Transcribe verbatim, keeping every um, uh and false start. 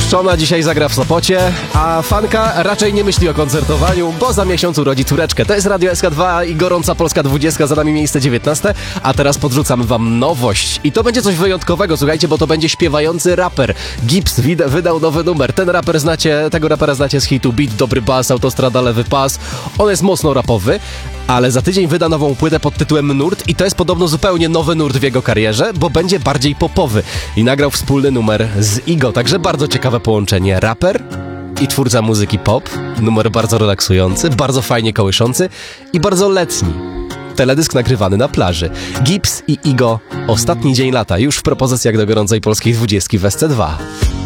Puszczona dzisiaj zagra w Sopocie, a fanka raczej nie myśli o koncertowaniu, bo za miesiąc urodzi córeczkę. To jest Radio S K dwa i gorąca Polska dwudziestka, za nami miejsce dziewiętnaste, a teraz podrzucamy wam nowość. I to będzie coś wyjątkowego, słuchajcie, bo to będzie śpiewający raper. Gibbs wydał nowy numer. Ten raper znacie, tego rapera znacie z hitu Beat, dobry bas, autostrada, lewy pas. On jest mocno rapowy, ale za tydzień wyda nową płytę pod tytułem Nurt i to jest podobno zupełnie nowy nurt w jego karierze, bo będzie bardziej popowy. I nagrał wspólny numer z Igo, także bardzo ciekawe połączenie. Raper i twórca muzyki pop. Numer bardzo relaksujący, bardzo fajnie kołyszący i bardzo letni. Teledysk nagrywany na plaży. Gibbs i Igo. Ostatni dzień lata, już w propozycjach do gorącej polskiej dwudziestki w S C dwa.